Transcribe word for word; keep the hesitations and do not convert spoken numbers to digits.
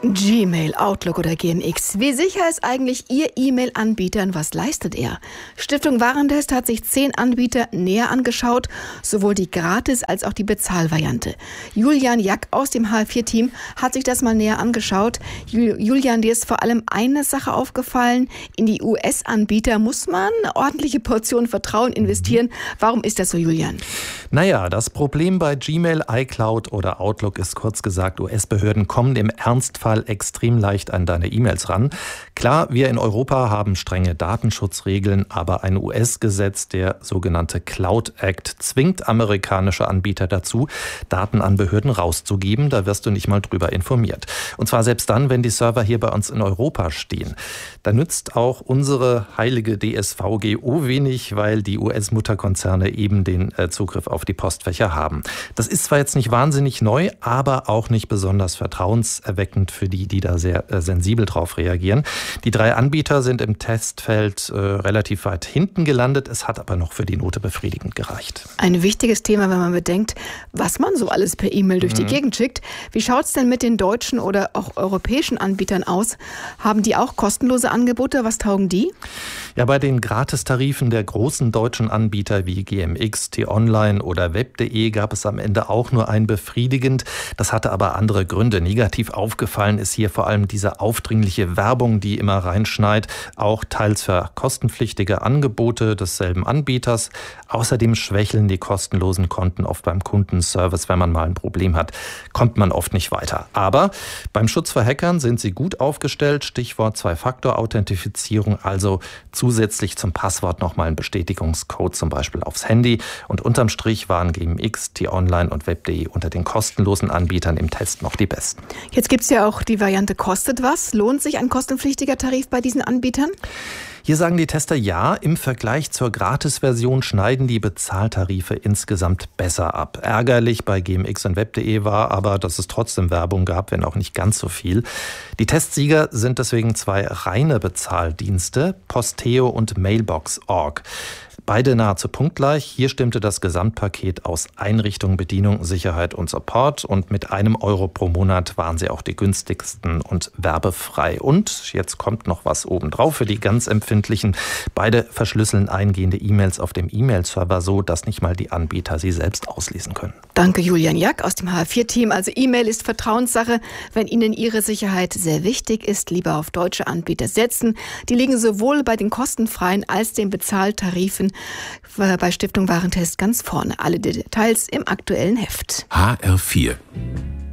Gmail, Outlook oder G M X. Wie sicher ist eigentlich Ihr E-Mail-Anbieter und was leistet er? Stiftung Warentest hat sich zehn Anbieter näher angeschaut, sowohl die Gratis- als auch die Bezahlvariante. Julian Jack aus dem H L vier Team hat sich das mal näher angeschaut. Julian, dir ist vor allem eine Sache aufgefallen. In die U S-Anbieter muss man eine ordentliche Portion Vertrauen investieren. Warum ist das so, Julian? Naja, das Problem bei Gmail, iCloud oder Outlook ist kurz gesagt, U S-Behörden kommen im Ernstfall extrem leicht an deine E-Mails ran. Klar, wir in Europa haben strenge Datenschutzregeln, aber ein U S-Gesetz, der sogenannte Cloud Act, zwingt amerikanische Anbieter dazu, Daten an Behörden rauszugeben. Da wirst du nicht mal drüber informiert. Und zwar selbst dann, wenn die Server hier bei uns in Europa stehen. Da nützt auch unsere heilige D S V G O wenig, weil die U S-Mutterkonzerne eben den äh, Zugriff auf die Postfächer haben. Das ist zwar jetzt nicht wahnsinnig neu, aber auch nicht besonders vertrauenserweckend für die, die da sehr äh, sensibel drauf reagieren. Die drei Anbieter sind im Testfeld äh, relativ weit hinten gelandet. Es hat aber noch für die Note befriedigend gereicht. Ein wichtiges Thema, wenn man bedenkt, was man so alles per E-Mail durch mhm. die Gegend schickt. Wie schaut es denn mit den deutschen oder auch europäischen Anbietern aus? Haben die auch kostenlose Angebote? Was taugen die? Ja, bei den Gratistarifen der großen deutschen Anbieter wie G M X, T-Online oder web punkt de gab es am Ende auch nur ein befriedigend. Das hatte aber andere Gründe. Negativ aufgefallen ist hier vor allem diese aufdringliche Werbung, die immer reinschneit, auch teils für kostenpflichtige Angebote desselben Anbieters. Außerdem schwächeln die kostenlosen Konten oft beim Kundenservice. Wenn man mal ein Problem hat, kommt man oft nicht weiter. Aber beim Schutz vor Hackern sind sie gut aufgestellt. Stichwort Zwei-Faktor-Authentifizierung, also zusätzlich zum Passwort nochmal ein Bestätigungscode zum Beispiel aufs Handy. Und unterm Strich waren G M X, T-Online und web punkt de unter den kostenlosen Anbietern im Test noch die besten. Jetzt gibt es ja auch die Variante kostet was. Lohnt sich ein kostenpflichtiger Tarif bei diesen Anbietern? Hier sagen die Tester ja, im Vergleich zur Gratis-Version schneiden die Bezahltarife insgesamt besser ab. Ärgerlich bei G M X und web punkt de war aber, dass es trotzdem Werbung gab, wenn auch nicht ganz so viel. Die Testsieger sind deswegen zwei reine Bezahldienste, Posteo und Mailbox punkt org. Beide nahezu punktgleich. Hier stimmte das Gesamtpaket aus Einrichtung, Bedienung, Sicherheit und Support. Und mit einem Euro pro Monat waren sie auch die günstigsten und werbefrei. Und jetzt kommt noch was obendrauf für die ganz Empfindlichen. Beide verschlüsseln eingehende E-Mails auf dem E-Mail-Server so, dass nicht mal die Anbieter sie selbst auslesen können. Danke, Julian Jack aus dem H L vier Team. Also E-Mail ist Vertrauenssache. Wenn Ihnen Ihre Sicherheit sehr wichtig ist, lieber auf deutsche Anbieter setzen. Die liegen sowohl bei den kostenfreien als den Bezahltarifen bei Stiftung Warentest ganz vorne. Alle Details im aktuellen Heft. H R vier